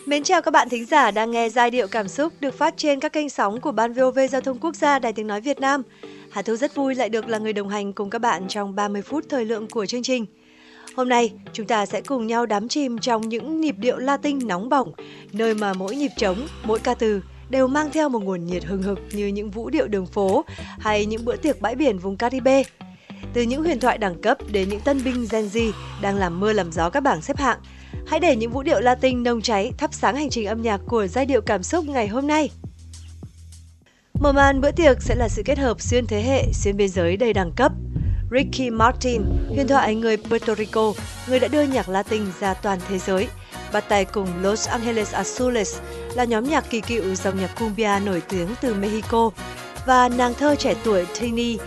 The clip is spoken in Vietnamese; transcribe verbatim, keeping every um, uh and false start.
Mến chào các bạn thính giả đang nghe Giai điệu cảm xúc được phát trên các kênh sóng của Ban vê o vê Giao thông Quốc gia Đài Tiếng nói Việt Nam. Hà Thu rất vui lại được là người đồng hành cùng các bạn trong ba mươi phút thời lượng của chương trình. Hôm nay, chúng ta sẽ cùng nhau đắm chìm trong những nhịp điệu Latin nóng bỏng, nơi mà mỗi nhịp trống, mỗi ca từ đều mang theo một nguồn nhiệt hừng hực như những vũ điệu đường phố hay những bữa tiệc bãi biển vùng Caribe. Từ những huyền thoại đẳng cấp đến những tân binh Gen Z đang làm mưa làm gió các bảng xếp hạng, hãy để những vũ điệu Latin nồng cháy thắp sáng hành trình âm nhạc của Giai điệu cảm xúc ngày hôm nay. Mở màn bữa tiệc sẽ là sự kết hợp xuyên thế hệ, xuyên biên giới đầy đẳng cấp. Ricky Martin, huyền thoại người Puerto Rico, người đã đưa nhạc Latin ra toàn thế giới, bắt tay cùng Los Angeles Azules là nhóm nhạc kỳ cựu dòng nhạc cumbia nổi tiếng từ Mexico, và nàng thơ trẻ tuổi Tini